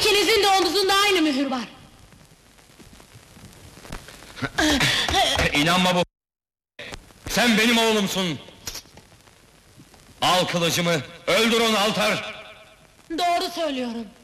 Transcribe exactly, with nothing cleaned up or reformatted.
İkinizin de omuzunda aynı mühür var. İnanma bu! Sen benim oğlumsun! Al kılıcımı, öldür onu Altar! Doğru söylüyorum.